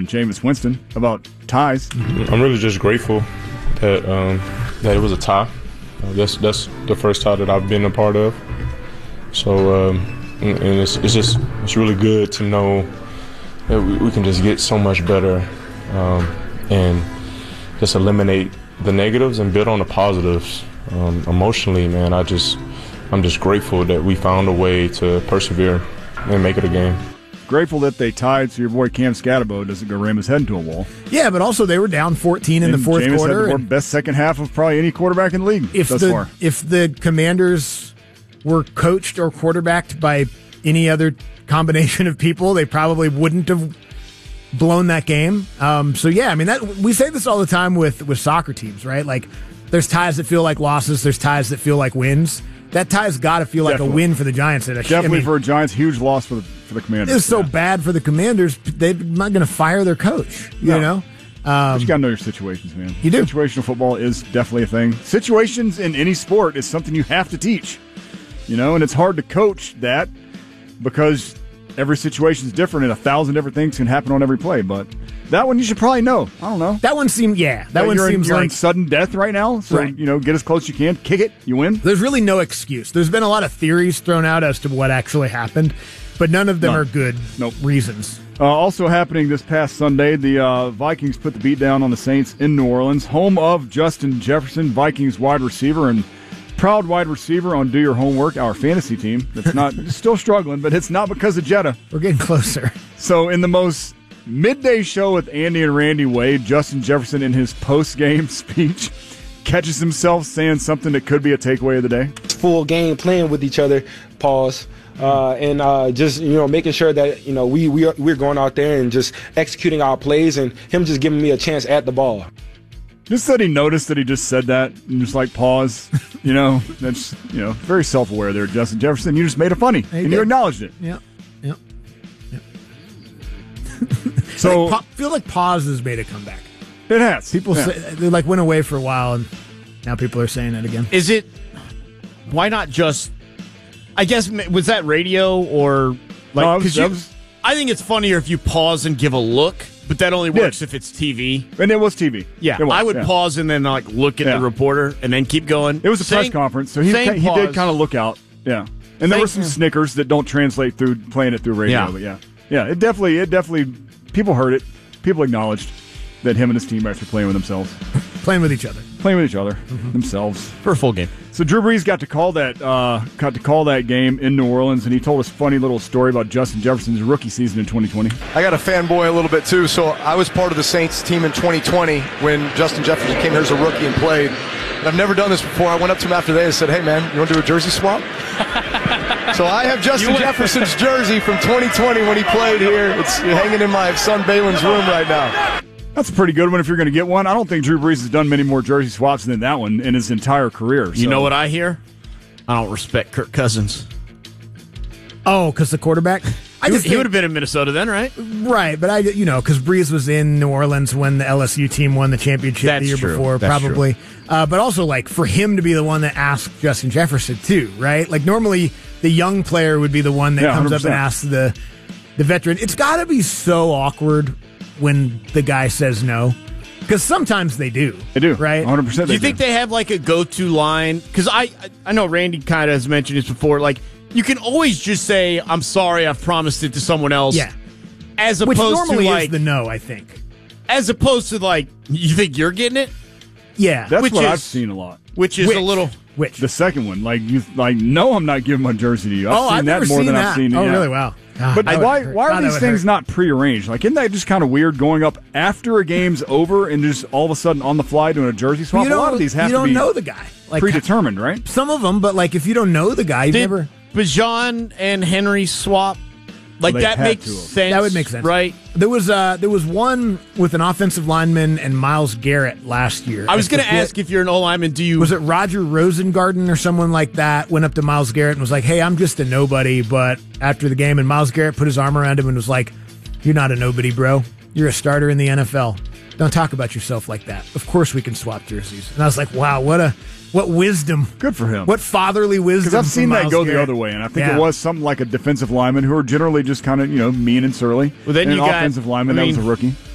and Jameis Winston about ties. I'm really just grateful that it was a tie. That's the first tie that I've been a part of. So and it's really good to know that we can just get so much better and just eliminate the negatives and build on the positives. Emotionally, man, I'm just grateful that we found a way to persevere and make it a game. Grateful that they tied so your boy Cam Scatterbo doesn't go ram his head into a wall. Yeah, but also they were down 14 in the fourth Jameis quarter. had the best second half of probably any quarterback in the league thus far. If the Commanders were coached or quarterbacked by any other combination of people, they probably wouldn't have blown that game. So yeah, I mean, we say this all the time with soccer teams, right? Like, there's ties that feel like losses, there's ties that feel like wins. That tie's got to feel like a win for the Giants. Definitely for the Giants, huge loss for the Commanders. It was so bad for the Commanders, they're not going to fire their coach, you know? But you got to know your situations, man. You do. Situational football is definitely a thing. Situations in any sport is something you have to teach, you know, and it's hard to coach that because every situation is different and 1,000 different things can happen on every play, but that one you should probably know. I don't know. That one seemed, you're in sudden death right now, so right. Get as close as you can, kick it, you win. There's really no excuse. There's been a lot of theories thrown out as to what actually happened, but none of them are good reasons. Also happening this past Sunday, the Vikings put the beat down on the Saints in New Orleans, home of Justin Jefferson, Vikings wide receiver and proud wide receiver on Do Your Homework, our fantasy team. That's not still struggling, but it's not because of Jetta. We're getting closer. So in the most midday show with Andy and Randy Wade, Justin Jefferson in his post-game speech catches himself saying something that could be a takeaway of the day. Full game playing with each other, pause, and just making sure that we're going out there and just executing our plays, and him just giving me a chance at the ball. Just that he noticed that he just said that and just like pause, that's very self-aware there, Justin Jefferson. You just made it funny and you acknowledged it. Yep. So I feel like pause has made a comeback. It has. People say they went away for a while, and now people are saying it again. Is it? Why not just? I guess was that radio or like? Because I think it's funnier if you pause and give a look, but that only works if it's TV. And it was TV. Yeah, I would pause and then look at the reporter and then keep going. It was a press conference, so he did kind of look out. Yeah, and there were some snickers that don't translate through playing it through radio. But yeah, it definitely. People heard it. People acknowledged that him and his teammates were playing with themselves. Playing with each other. Themselves. For a full game. So Drew Brees got to call that game in New Orleans, and he told us a funny little story about Justin Jefferson's rookie season in 2020. I got a fanboy a little bit too, so I was part of the Saints team in 2020 when Justin Jefferson came here as a rookie and played. And I've never done this before. I went up to him after that and said, "Hey man, you want to do a jersey swap?" So I have Justin Jefferson's jersey from 2020 when he played here. It's hanging in my son Balin's room right now. That's a pretty good one if you're going to get one. I don't think Drew Brees has done many more jersey swaps than that one in his entire career. You know what I hear? I don't respect Kirk Cousins. Oh, because the quarterback? He would have been in Minnesota then, right? Right, but because Brees was in New Orleans when the LSU team won the championship the year before, probably. But also, for him to be the one that asked Justin Jefferson, too, right? Normally, the young player would be the one that comes 100%. Up and asks the veteran. It's got to be so awkward when the guy says no. Because sometimes they do. They do. Right? 100% Do you think they have a go-to line? Because I know Randy kind of has mentioned this before. You can always just say, "I'm sorry, I've promised it to someone else." Yeah. As opposed Which normally to is the no, I think. As opposed to you think you're getting it? Yeah. That's what I've seen a lot. Which is a little... Which? The second one. No, I'm not giving my jersey to you. I've seen that more than I've seen it. Oh, really? Wow. God, but why are these things not prearranged? Isn't that just kind of weird going up after a game's over and just all of a sudden on the fly doing a jersey swap? A lot of these have to be know the guy. Predetermined, right? Some of them, but if you don't know the guy, Did never... Bijan and Henry swap? That makes sense. That would make sense. Right? There was one with an offensive lineman and Myles Garrett last year. I was going to ask if you're an O-lineman, Was it Roger Rosengarten or someone like that went up to Myles Garrett and was like, "Hey, I'm just a nobody," but after the game, and Myles Garrett put his arm around him and was like, "You're not a nobody, bro. You're a starter in the NFL. Don't talk about yourself like that. Of course we can swap jerseys." And I was like, wow, what wisdom. Good for him. What fatherly wisdom. Because I've seen that go Garrett. the other way, and I think it was something like a defensive lineman who are generally just kind of, mean and surly. Well, then and you an got offensive lineman that was a rookie.